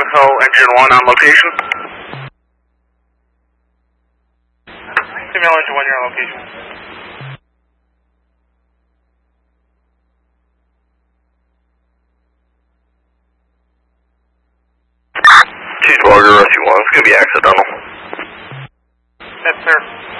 Echo, engine 1 on location. Female engine 1, you're on location. Cheeseburger, Rescue 1, it's going to be accidental. Yes, sir.